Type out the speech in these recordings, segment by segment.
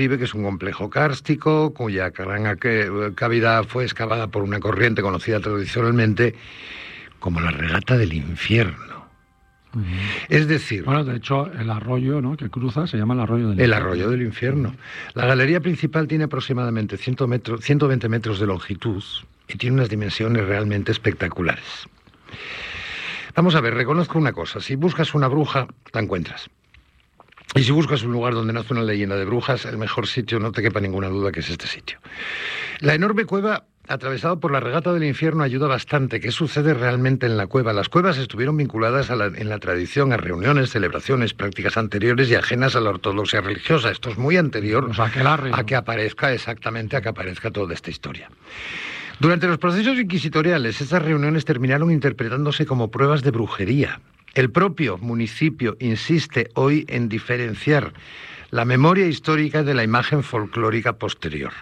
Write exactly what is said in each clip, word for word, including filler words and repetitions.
que es un complejo kárstico cuya gran cavidad fue excavada por una corriente conocida tradicionalmente como la regata del infierno. Uh-huh. Es decir... Bueno, de hecho, el arroyo, ¿no?, que cruza se llama el arroyo del el infierno. El arroyo del infierno. La galería principal tiene aproximadamente cien metros, ciento veinte metros de longitud y tiene unas dimensiones realmente espectaculares. Vamos a ver, reconozco una cosa. Si buscas una bruja, la encuentras. Y si buscas un lugar donde nace una leyenda de brujas, el mejor sitio, no te quepa ninguna duda que es este sitio. La enorme cueva atravesada por la regata del infierno ayuda bastante. ¿Qué sucede realmente en la cueva? Las cuevas estuvieron vinculadas a la, en la tradición a reuniones, celebraciones, prácticas anteriores y ajenas a la ortodoxia religiosa. Esto es muy anterior o sea, que la a que aparezca, exactamente, a que aparezca toda esta historia. Durante los procesos inquisitoriales, estas reuniones terminaron interpretándose como pruebas de brujería. El propio municipio insiste hoy en diferenciar la memoria histórica de la imagen folclórica posterior.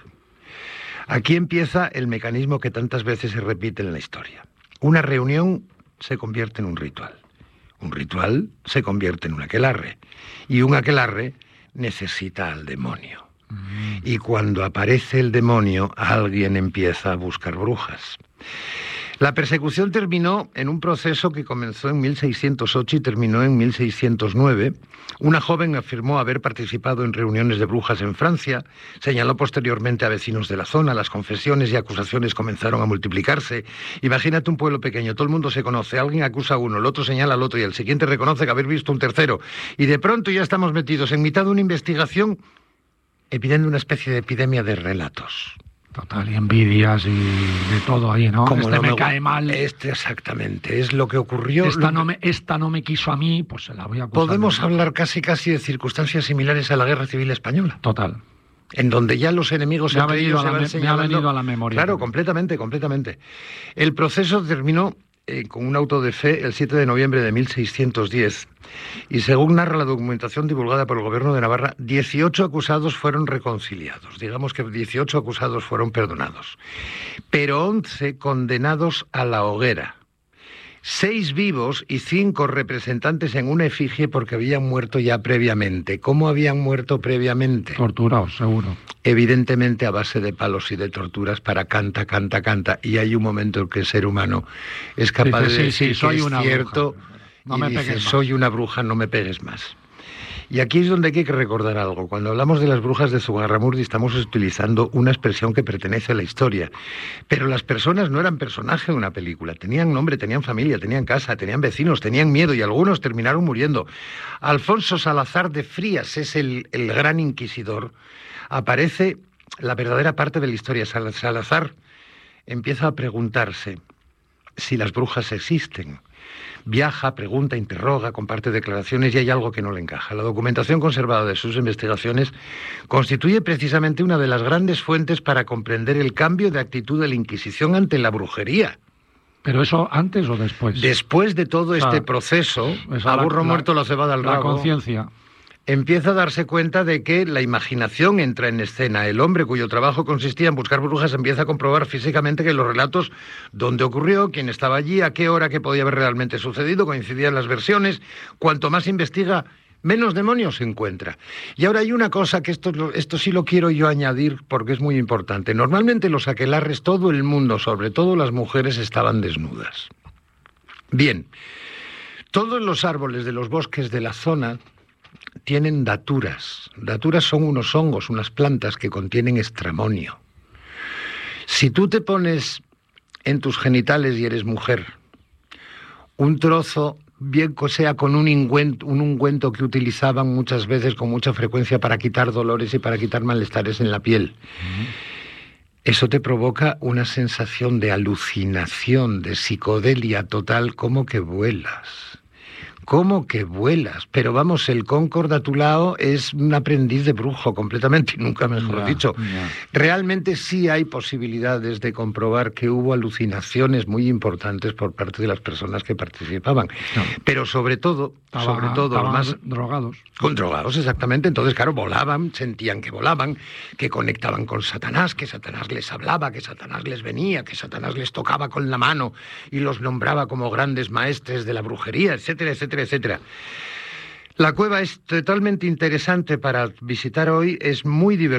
Aquí empieza el mecanismo que tantas veces se repite en la historia. Una reunión se convierte en un ritual. Un ritual se convierte en un aquelarre. Y un aquelarre necesita al demonio. Mm. Y cuando aparece el demonio, alguien empieza a buscar brujas. La persecución terminó en un proceso que comenzó en mil seiscientos ocho y terminó en mil seiscientos nueve. Una joven afirmó haber participado en reuniones de brujas en Francia, señaló posteriormente a vecinos de la zona, las confesiones y acusaciones comenzaron a multiplicarse. Imagínate un pueblo pequeño, todo el mundo se conoce, alguien acusa a uno, el otro señala al otro y el siguiente reconoce que haber visto un tercero. Y de pronto ya estamos metidos en mitad de una investigación pidiendo una especie de epidemia de relatos. Total, y envidias y de todo ahí, ¿no? Como este no me, me cae mal. Este exactamente, es lo que ocurrió. Esta, lo no que... me, esta no me quiso a mí, pues se la voy a acusar. Podemos hablar casi casi de circunstancias similares a la Guerra Civil Española. Total. En donde ya los enemigos me ha, entre ellos venido, se van me, señalando. me ha venido a la memoria. Claro, también. completamente, completamente. El proceso terminó eh, con un auto de fe el siete de noviembre de mil seiscientos diez. Y según narra la documentación divulgada por el gobierno de Navarra, dieciocho acusados fueron reconciliados. Digamos que dieciocho acusados fueron perdonados. Pero once condenados a la hoguera. Seis vivos y cinco representantes en una efigie porque habían muerto ya previamente. ¿Cómo habían muerto previamente? Torturados, seguro. Evidentemente a base de palos y de torturas para canta, canta, canta. Y hay un momento en que el ser humano es capaz dice, de decir sí, sí, soy que es una cierto... bruja. No y me dice, pegues más. soy una bruja, no me pegues más. Y aquí es donde hay que recordar algo. Cuando hablamos de las brujas de Zugarramurdi estamos utilizando una expresión que pertenece a la historia. Pero las personas no eran personaje de una película. Tenían nombre, tenían familia, tenían casa, tenían vecinos, tenían miedo y algunos terminaron muriendo. Alfonso Salazar de Frías es el, el gran inquisidor. Aparece la verdadera parte de la historia. Salazar empieza a preguntarse si las brujas existen. Viaja, pregunta, interroga, comparte declaraciones y hay algo que no le encaja. La documentación conservada de sus investigaciones constituye precisamente una de las grandes fuentes para comprender el cambio de actitud de la Inquisición ante la brujería. ¿Pero eso antes o después? Después de todo o sea, este proceso, a burro la, muerto la cebada al rabo. La conciencia. Empieza a darse cuenta de que la imaginación entra en escena. El hombre cuyo trabajo consistía en buscar brujas empieza a comprobar físicamente que los relatos, dónde ocurrió, quién estaba allí, a qué hora, qué podía haber realmente sucedido, coincidían las versiones. Cuanto más investiga, menos demonios se encuentra. Y ahora hay una cosa que esto, esto sí lo quiero yo añadir porque es muy importante. Normalmente los aquelarres, todo el mundo, sobre todo las mujeres, estaban desnudas. Bien, todos los árboles de los bosques de la zona tienen daturas. Daturas son unos hongos, unas plantas que contienen estramonio. Si tú te pones en tus genitales y eres mujer, un trozo, bien sea con un ungüento, un ungüento que utilizaban muchas veces con mucha frecuencia para quitar dolores y para quitar malestares en la piel, uh-huh. Eso te provoca una sensación de alucinación, de psicodelia total, como que vuelas. ¿Cómo que vuelas? Pero vamos, el Concord a tu lado es un aprendiz de brujo completamente, nunca mejor ya, dicho. Ya. Realmente sí hay posibilidades de comprobar que hubo alucinaciones muy importantes por parte de las personas que participaban. No. Pero sobre todo, Estaba, sobre todo, más drogados. Con drogados, exactamente. Entonces, claro, volaban, sentían que volaban, que conectaban con Satanás, que Satanás les hablaba, que Satanás les venía, que Satanás les tocaba con la mano y los nombraba como grandes maestres de la brujería, etcétera, etcétera, etcétera. La cueva es totalmente interesante para visitar hoy, es muy divertida.